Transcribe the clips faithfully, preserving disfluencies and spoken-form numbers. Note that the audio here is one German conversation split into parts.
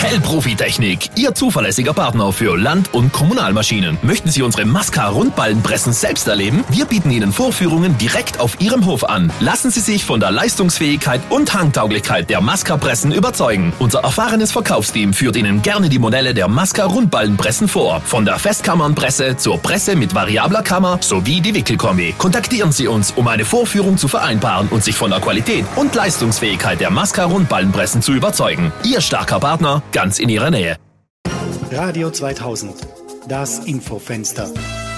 Hell Profitechnik, Ihr zuverlässiger Partner für Land- und Kommunalmaschinen. Möchten Sie unsere Masca-Rundballenpressen selbst erleben? Wir bieten Ihnen Vorführungen direkt auf Ihrem Hof an. Lassen Sie sich von der Leistungsfähigkeit und Hangtauglichkeit der Masca-Pressen überzeugen. Unser erfahrenes Verkaufsteam führt Ihnen gerne die Modelle der Masca-Rundballenpressen vor. Von der Festkammernpresse zur Presse mit variabler Kammer sowie die Wickelkombi. Kontaktieren Sie uns, um eine Vorführung zu vereinbaren und sich von der Qualität und Leistungsfähigkeit der Masca-Rundballenpressen zu überzeugen. Ihr starker Partner, ganz in Ihrer Nähe. Radio zweitausend, das Infofenster.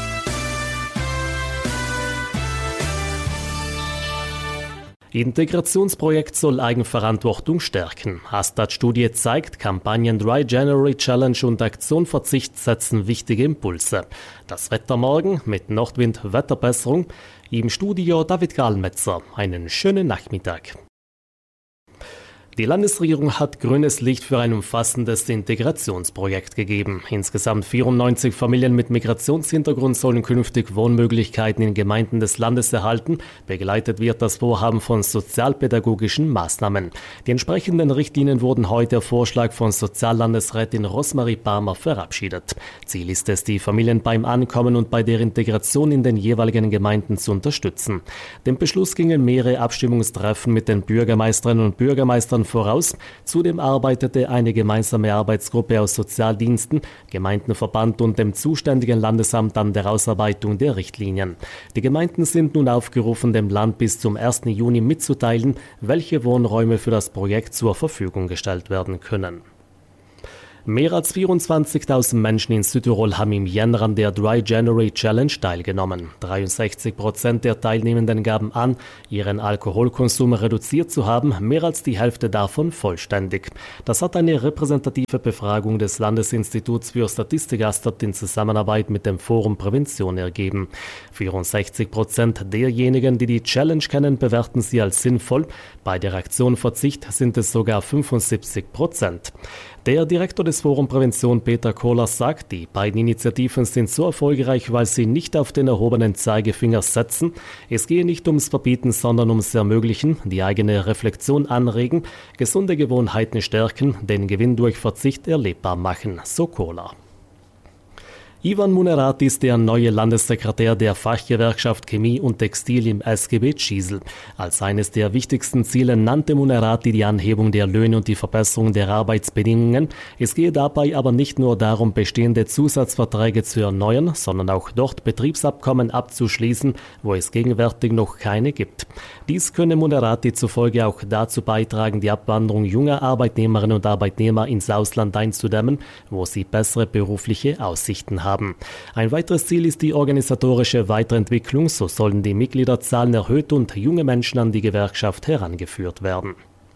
Integrationsprojekt soll Eigenverantwortung stärken. Hastat-Studie zeigt, Kampagnen Dry January Challenge und Aktion Verzicht setzen wichtige Impulse. Das Wetter morgen mit Nordwind Wetterbesserung. Im Studio David Gahlmetzer. Einen schönen Nachmittag. Die Landesregierung hat grünes Licht für ein umfassendes Integrationsprojekt gegeben. Insgesamt vierundneunzig Familien mit Migrationshintergrund sollen künftig Wohnmöglichkeiten in Gemeinden des Landes erhalten. Begleitet wird das Vorhaben von sozialpädagogischen Maßnahmen. Die entsprechenden Richtlinien wurden heute auf Vorschlag von Soziallandesrätin Rosmarie Palmer verabschiedet. Ziel ist es, die Familien beim Ankommen und bei der Integration in den jeweiligen Gemeinden zu unterstützen. Dem Beschluss gingen mehrere Abstimmungstreffen mit den Bürgermeisterinnen und Bürgermeistern voraus. Zudem arbeitete eine gemeinsame Arbeitsgruppe aus Sozialdiensten, Gemeindenverband und dem zuständigen Landesamt an der Ausarbeitung der Richtlinien. Die Gemeinden sind nun aufgerufen, dem Land bis zum ersten Juni mitzuteilen, welche Wohnräume für das Projekt zur Verfügung gestellt werden können. Mehr als vierundzwanzigtausend Menschen in Südtirol haben im Jänner an der Dry January Challenge teilgenommen. dreiundsechzig Prozent der Teilnehmenden gaben an, ihren Alkoholkonsum reduziert zu haben, mehr als die Hälfte davon vollständig. Das hat eine repräsentative Befragung des Landesinstituts für Statistik Hastat in Zusammenarbeit mit dem Forum Prävention ergeben. vierundsechzig Prozent derjenigen, die die Challenge kennen, bewerten sie als sinnvoll. Bei der Aktion Verzicht sind es sogar fünfundsiebzig Prozent. Der Direktor des Forum Prävention, Peter Kohler, sagt, die beiden Initiativen sind so erfolgreich, weil sie nicht auf den erhobenen Zeigefinger setzen. Es gehe nicht ums Verbieten, sondern ums Ermöglichen, die eigene Reflexion anregen, gesunde Gewohnheiten stärken, den Gewinn durch Verzicht erlebbar machen, so Kohler. Ivan Munerati ist der neue Landessekretär der Fachgewerkschaft Chemie und Textil im S G B Tschiesel. Als eines der wichtigsten Ziele nannte Munerati die Anhebung der Löhne und die Verbesserung der Arbeitsbedingungen. Es gehe dabei aber nicht nur darum, bestehende Zusatzverträge zu erneuern, sondern auch dort Betriebsabkommen abzuschließen, wo es gegenwärtig noch keine gibt. Dies könne Munerati zufolge auch dazu beitragen, die Abwanderung junger Arbeitnehmerinnen und Arbeitnehmer ins Ausland einzudämmen, wo sie bessere berufliche Aussichten haben. Haben. Ein weiteres Ziel ist die organisatorische Weiterentwicklung, so sollen die Mitgliederzahlen erhöht und junge Menschen an die Gewerkschaft herangeführt werden.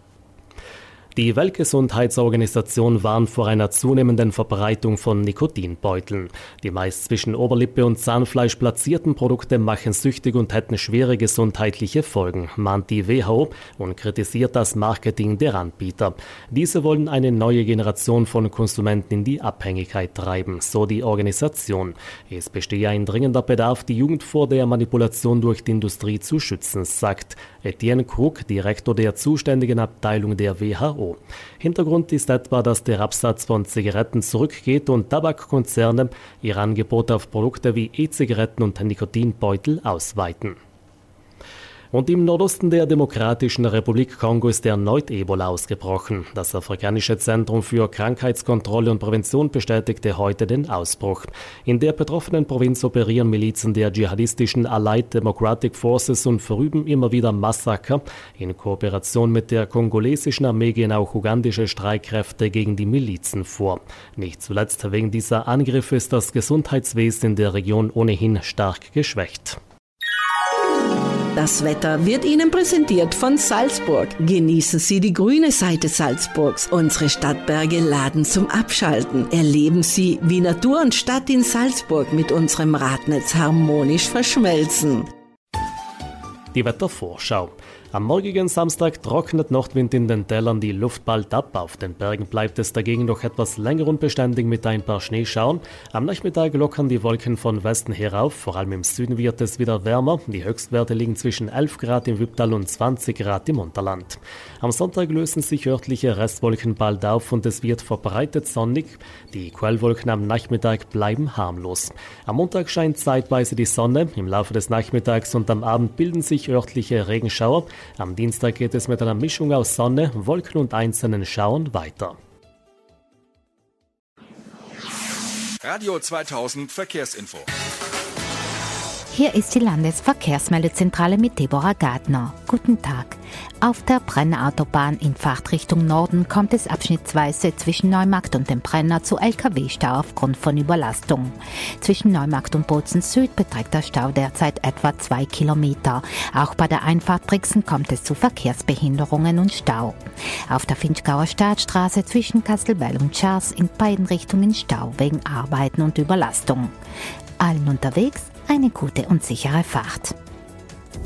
Die Weltgesundheitsorganisation warnt vor einer zunehmenden Verbreitung von Nikotinbeuteln. Die meist zwischen Oberlippe und Zahnfleisch platzierten Produkte machen süchtig und hätten schwere gesundheitliche Folgen, mahnt die W H O und kritisiert das Marketing der Anbieter. Diese wollen eine neue Generation von Konsumenten in die Abhängigkeit treiben, so die Organisation. Es bestehe ein dringender Bedarf, die Jugend vor der Manipulation durch die Industrie zu schützen, sagt Etienne Krug, Direktor der zuständigen Abteilung der W H O. Hintergrund ist etwa, dass der Absatz von Zigaretten zurückgeht und Tabakkonzerne ihr Angebot auf Produkte wie E-Zigaretten und Nikotinbeutel ausweiten. Und im Nordosten der Demokratischen Republik Kongo ist erneut Ebola ausgebrochen. Das Afrikanische Zentrum für Krankheitskontrolle und Prävention bestätigte heute den Ausbruch. In der betroffenen Provinz operieren Milizen der dschihadistischen Allied Democratic Forces und verüben immer wieder Massaker. In Kooperation mit der kongolesischen Armee gehen auch ugandische Streitkräfte gegen die Milizen vor. Nicht zuletzt wegen dieser Angriffe ist das Gesundheitswesen in der Region ohnehin stark geschwächt. Das Wetter wird Ihnen präsentiert von Salzburg. Genießen Sie die grüne Seite Salzburgs. Unsere Stadtberge laden zum Abschalten. Erleben Sie, wie Natur und Stadt in Salzburg mit unserem Radnetz harmonisch verschmelzen. Die Wettervorschau. Am morgigen Samstag trocknet Nordwind in den Tälern die Luft bald ab. Auf den Bergen bleibt es dagegen noch etwas länger unbeständig mit ein paar Schneeschauern. Am Nachmittag lockern die Wolken von Westen her auf. Vor allem im Süden wird es wieder wärmer. Die Höchstwerte liegen zwischen elf Grad im Wüpptal und zwanzig Grad im Unterland. Am Sonntag lösen sich örtliche Restwolken bald auf und es wird verbreitet sonnig. Die Quellwolken am Nachmittag bleiben harmlos. Am Montag scheint zeitweise die Sonne. Im Laufe des Nachmittags und am Abend bilden sich örtliche Regenschauer. Am Dienstag geht es mit einer Mischung aus Sonne, Wolken und einzelnen Schauern weiter. Radio zweitausend Verkehrsinfo. Hier ist die Landesverkehrsmeldezentrale mit Deborah Gardner. Guten Tag. Auf der Brenner-Autobahn in Fahrtrichtung Norden kommt es abschnittsweise zwischen Neumarkt und dem Brenner zu L K W-Stau aufgrund von Überlastung. Zwischen Neumarkt und Bozen Süd beträgt der Stau derzeit etwa zwei Kilometer. Auch bei der Einfahrt Brixen kommt es zu Verkehrsbehinderungen und Stau. Auf der Finchgauer Staatsstraße zwischen Kastelbell und Schars in beiden Richtungen Stau wegen Arbeiten und Überlastung. Allen unterwegs eine gute und sichere Fahrt.